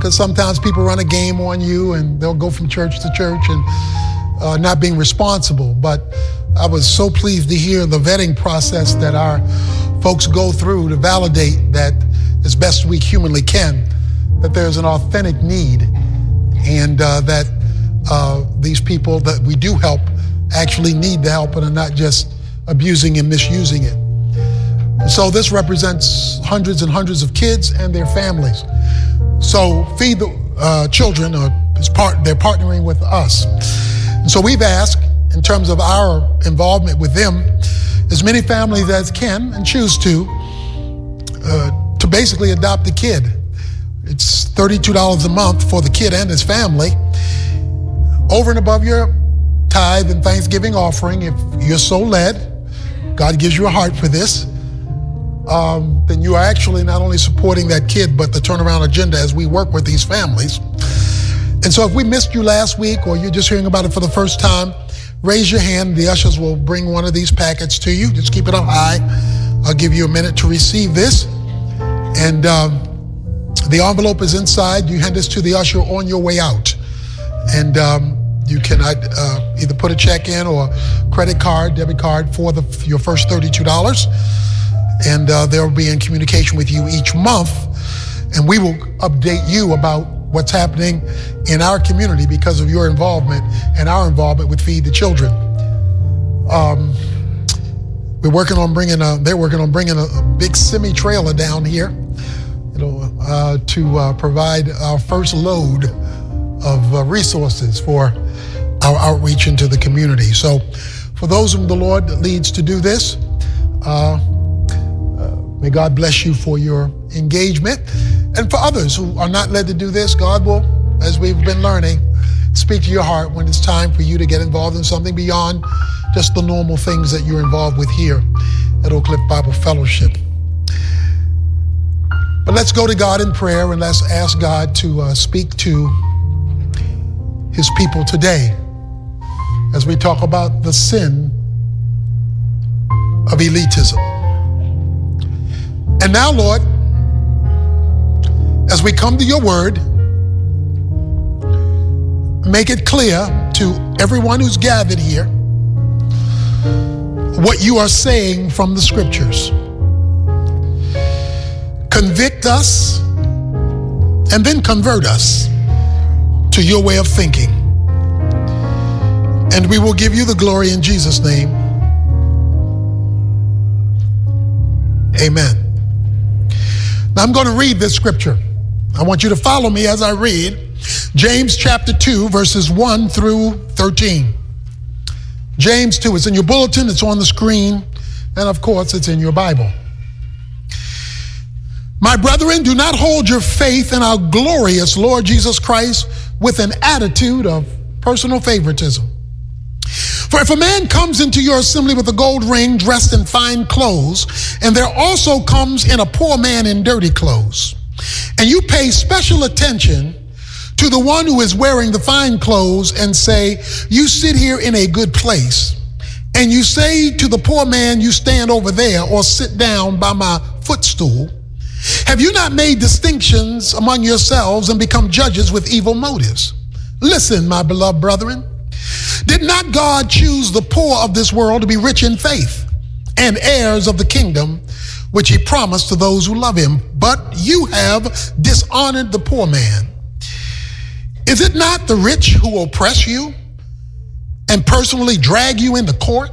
because sometimes people run a game on you and they'll go from church to church and not being responsible. But I was so pleased to hear the vetting process that our folks go through to validate that as best we humanly can, that there's an authentic need, and that these people that we do help actually need the help and are not just abusing and misusing it. So this represents hundreds and hundreds of kids and their families. So Feed the Children, they're partnering with us. And so we've asked, in terms of our involvement with them, as many families as can and choose to basically adopt a kid. It's $32 a month for the kid and his family. Over and above your tithe and Thanksgiving offering, if you're so led, God gives you a heart for this, then you are actually not only supporting that kid, but the turnaround agenda as we work with these families. And so if we missed you last week, or you're just hearing about it for the first time, raise your hand. The ushers will bring one of these packets to you. Just keep it up high. I'll give you a minute to receive this. And the envelope is inside. You hand this to the usher on your way out. And you can either put a check in or credit card, debit card for your first $32. And they'll be in communication with you each month. And we will update you about what's happening in our community because of your involvement and our involvement with Feed the Children. They're working on bringing a big semi-trailer down here, to provide our first load of resources for our outreach into the community. So for those whom the Lord leads to do this, may God bless you for your engagement. And for others who are not led to do this, God will, as we've been learning, speak to your heart when it's time for you to get involved in something beyond just the normal things that you're involved with here at Oak Cliff Bible Fellowship. But let's go to God in prayer, and let's ask God to speak to his people today as we talk about the sin of elitism. And now, Lord, as we come to your word, make it clear to everyone who's gathered here what you are saying from the scriptures. Convict us and then convert us to your way of thinking. And we will give you the glory in Jesus' name. Amen. Now I'm going to read this scripture. I want you to follow me as I read James chapter 2, verses 1 through 13. James 2, it's in your bulletin, it's on the screen, and of course it's in your Bible. My brethren, do not hold your faith in our glorious Lord Jesus Christ with an attitude of personal favoritism. For if a man comes into your assembly with a gold ring dressed in fine clothes, and there also comes in a poor man in dirty clothes, and you pay special attention to the one who is wearing the fine clothes and say, you sit here in a good place, and you say to the poor man, you stand over there or sit down by my footstool, have you not made distinctions among yourselves and become judges with evil motives? Listen, my beloved brethren, did not God choose the poor of this world to be rich in faith and heirs of the kingdom which he promised to those who love him? But you have dishonored the poor man. Is it not the rich who oppress you and personally drag you into court?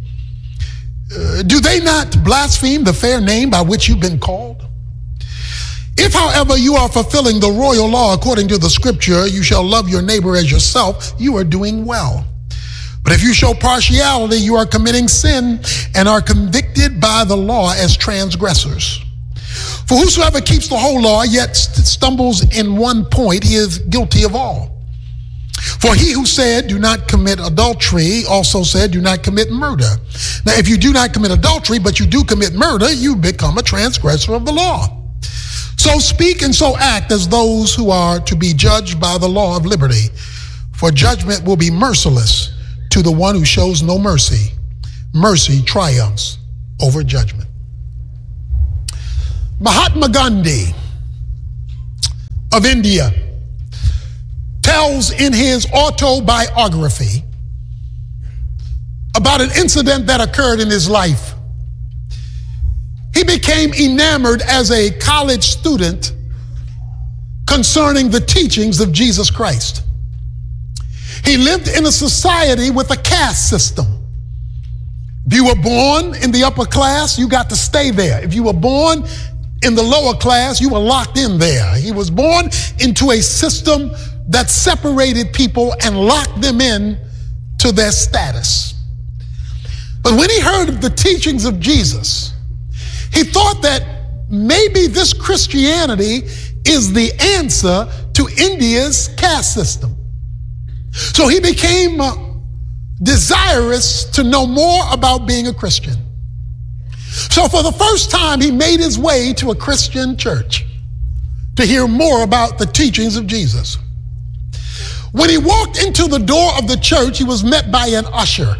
Do they not blaspheme the fair name by which you've been called? If, however, you are fulfilling the royal law according to the scripture, you shall love your neighbor as yourself, you are doing well. But if you show partiality, you are committing sin and are convicted by the law as transgressors. For whosoever keeps the whole law yet stumbles in one point, he is guilty of all. For he who said, do not commit adultery, also said, do not commit murder. Now, if you do not commit adultery, but you do commit murder, you become a transgressor of the law. So speak and so act as those who are to be judged by the law of liberty. For judgment will be merciless to the one who shows no mercy. Mercy triumphs over judgment. Mahatma Gandhi, of India, tells in his autobiography about an incident that occurred in his life. He became enamored as a college student concerning the teachings of Jesus Christ. He lived in a society with a caste system. If you were born in the upper class, you got to stay there. If you were born in the lower class, you were locked in there. He was born into a system that separated people and locked them in to their status. But when he heard of the teachings of Jesus, he thought that maybe this Christianity is the answer to India's caste system. So he became desirous to know more about being a Christian. So for the first time, he made his way to a Christian church to hear more about the teachings of Jesus. When he walked into the door of the church, he was met by an usher.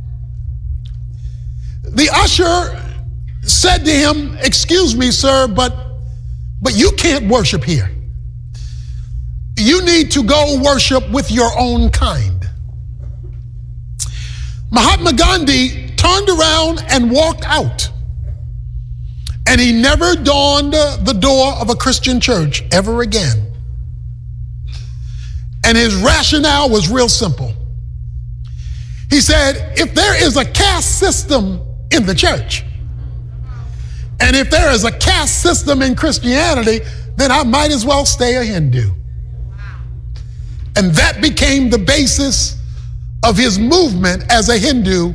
The usher said to him, "Excuse me, sir, but you can't worship here. You need to go worship with your own kind." Mahatma Gandhi turned around and walked out. And he never dawned the door of a Christian church ever again. And his rationale was real simple. He said, if there is a caste system in the church, and if there is a caste system in Christianity, then I might as well stay a Hindu. And that became the basis of his movement as a Hindu,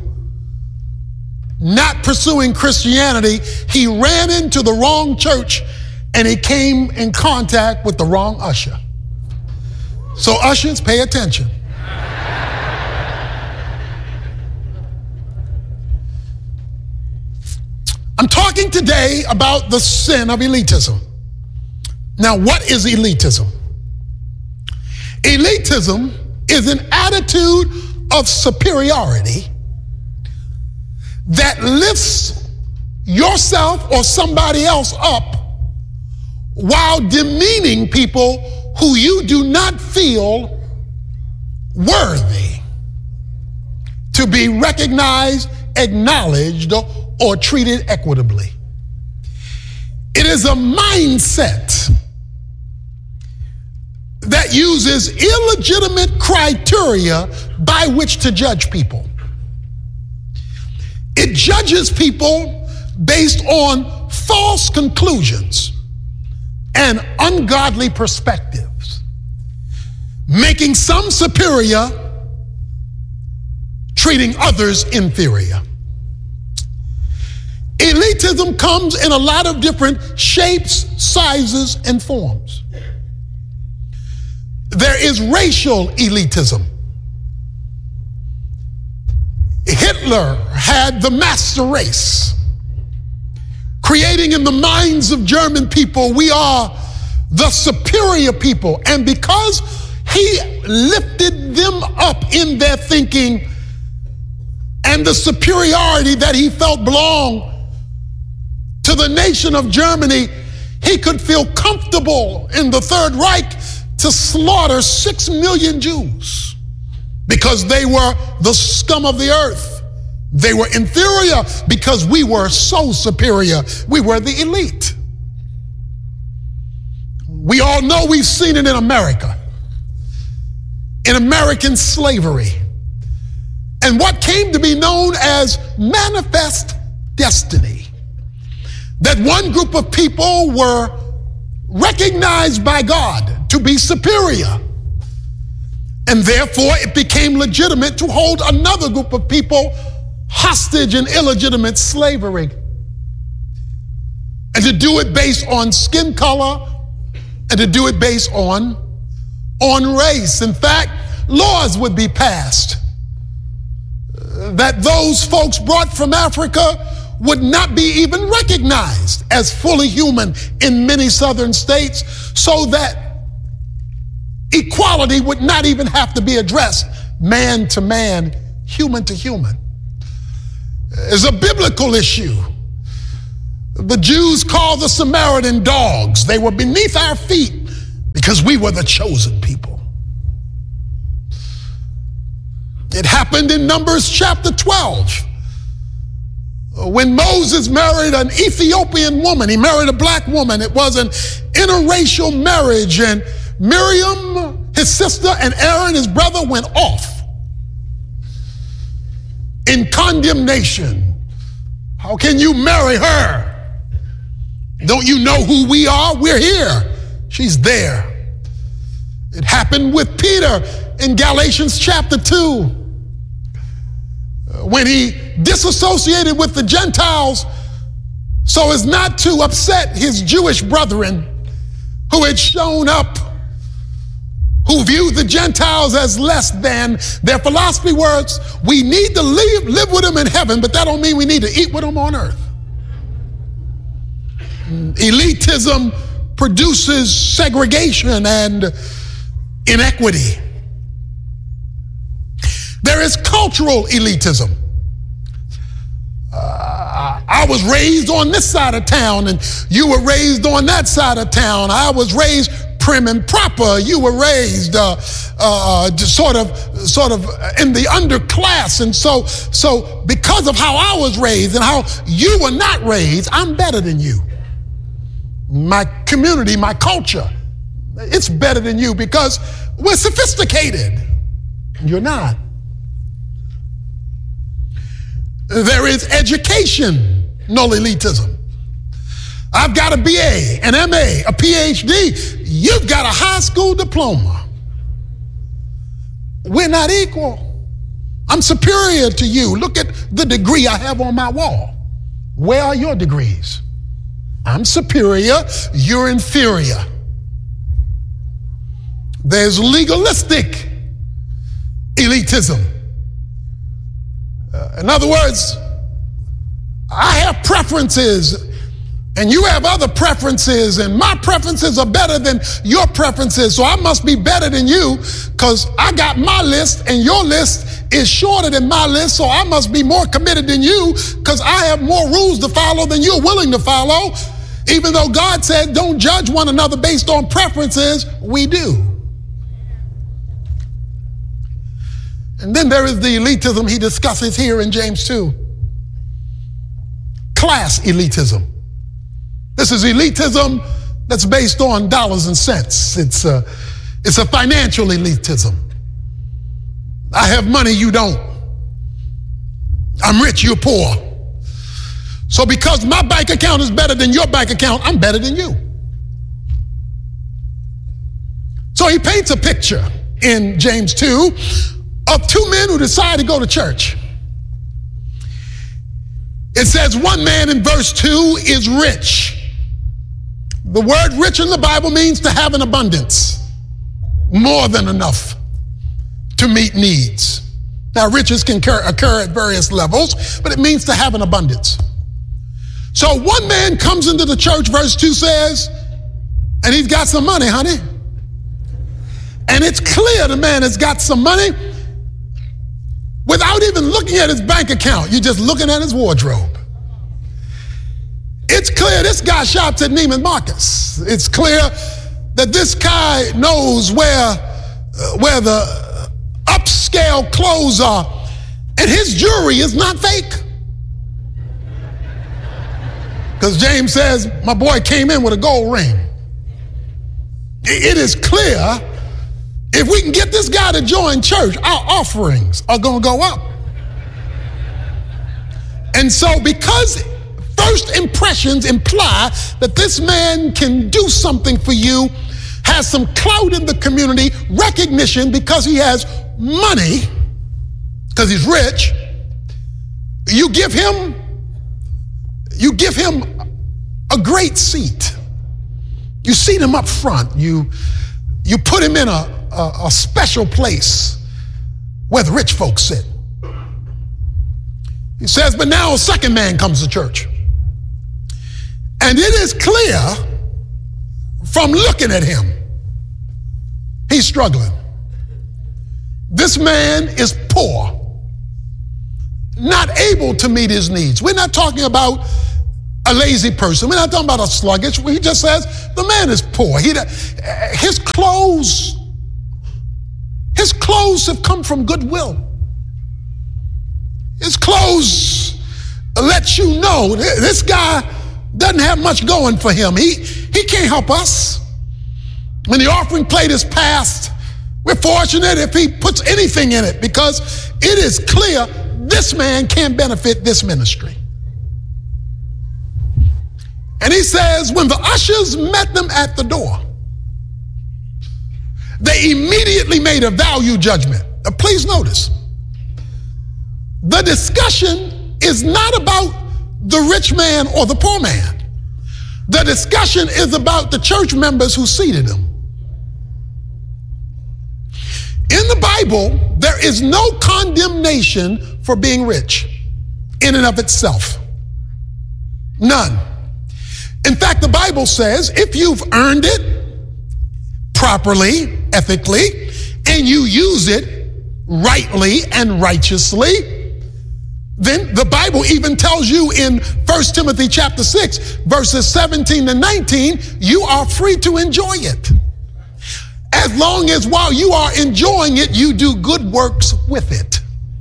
not pursuing Christianity. He ran into the wrong church and he came in contact with the wrong usher. So ushers, pay attention. I'm talking today about the sin of elitism. Now, what is elitism? Elitism is an attitude of superiority that lifts yourself or somebody else up while demeaning people who you do not feel worthy to be recognized, acknowledged, or treated equitably. It is a mindset that uses illegitimate criteria by which to judge people. It judges people based on false conclusions and ungodly perspectives, making some superior, treating others inferior. Elitism comes in a lot of different shapes, sizes, and forms. There is racial elitism. Hitler had the master race, creating in the minds of German people, we are the superior people. And because he lifted them up in their thinking and the superiority that he felt belonged to the nation of Germany, he could feel comfortable in the Third Reich to slaughter 6 million Jews because they were the scum of the earth. They were inferior because we were so superior. We were the elite. We all know, we've seen it in America, in American slavery, and what came to be known as manifest destiny. That one group of people were recognized by God to be superior, and therefore it became legitimate to hold another group of people hostage in illegitimate slavery, and to do it based on skin color, and to do it based on race. In fact, laws would be passed that those folks brought from Africa would not be even recognized as fully human in many southern states, so that equality would not even have to be addressed man to man, human to human. It's a biblical issue. The Jews called the Samaritan dogs. They were beneath our feet because we were the chosen people. It happened in Numbers chapter 12. When Moses married an Ethiopian woman, he married a black woman. It was an interracial marriage, and Miriam, his sister, and Aaron, his brother, went off in condemnation. How can you marry her? Don't you know who we are? We're here. She's there. It happened with Peter in Galatians chapter 2. When he disassociated with the Gentiles so as not to upset his Jewish brethren who had shown up, who viewed the Gentiles as less than. Their philosophy was, we need to live with them in heaven, but that don't mean we need to eat with them on earth. Elitism produces segregation and inequity. There is cultural elitism. I was raised on this side of town, and you were raised on that side of town. I was raised prim and proper. You were raised sort of in the underclass. And so because of how I was raised and how you were not raised, I'm better than you. My community, my culture, it's better than you because we're sophisticated. You're not. There is education, no elitism. I've got a BA, an MA, a PhD. You've got a high school diploma. We're not equal. I'm superior to you. Look at the degree I have on my wall. Where are your degrees? I'm superior, you're inferior. There's legalistic elitism. In other words, I have preferences and you have other preferences, and my preferences are better than your preferences, so I must be better than you because I got my list and your list is shorter than my list, so I must be more committed than you because I have more rules to follow than you're willing to follow. Even though God said don't judge one another based on preferences, we do. And then there is the elitism he discusses here in James 2. Class elitism. This is elitism that's based on dollars and cents. It's a financial elitism. I have money, you don't. I'm rich, you're poor. So because my bank account is better than your bank account, I'm better than you. So he paints a picture in James 2 of two men who decide to go to church. It says one man in verse 2 is rich. The word rich in the Bible means to have an abundance, more than enough to meet needs. Now, riches can occur at various levels, but it means to have an abundance. So one man comes into the church, verse 2 says, and he's got some money, honey. And it's clear the man has got some money without even looking at his bank account. You're just looking at his wardrobe. It's clear this guy shops at Neiman Marcus. It's clear that this guy knows where the upscale clothes are, and his jewelry is not fake. Because James says, my boy came in with a gold ring. It is clear, if we can get this guy to join church, our offerings are going to go up. And so because first impressions imply that this man can do something for you, has some clout in the community, recognition because he has money, because he's rich, you give him a great seat. You seat him up front. You put him in a special place where the rich folks sit. He says, but now a second man comes to church. And it is clear from looking at him, he's struggling. This man is poor, not able to meet his needs. We're not talking about a lazy person. We're not talking about a sluggish. He just says the man is poor. His clothes have come from goodwill. His clothes let you know this guy doesn't have much going for him. He can't help us. When the offering plate is passed, we're fortunate if he puts anything in it, because it is clear this man can't benefit this ministry. And he says, when the ushers met them at the door, they immediately made a value judgment. Now, please notice, the discussion is not about the rich man or the poor man. The discussion is about the church members who seated him. In the Bible, there is no condemnation for being rich in and of itself. None. In fact, the Bible says if you've earned it properly, ethically, and you use it rightly and righteously, then the Bible even tells you in 1 Timothy chapter 6, verses 17 to 19, you are free to enjoy it. As long as while you are enjoying it, you do good works with it.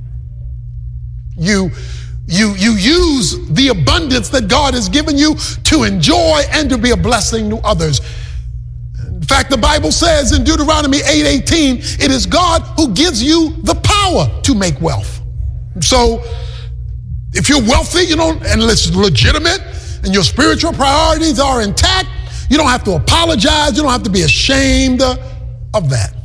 You use the abundance that God has given you to enjoy and to be a blessing to others. In fact, the Bible says in Deuteronomy 8:18, it is God who gives you the power to make wealth. So if you're wealthy, and it's legitimate, and your spiritual priorities are intact, you don't have to apologize. You don't have to be ashamed of that.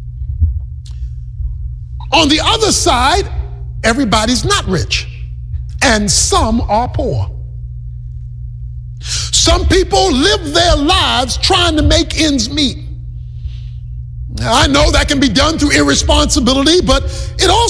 On the other side, everybody's not rich, and some are poor. Some people live their lives trying to make ends meet. Now, I know that can be done through irresponsibility, but it also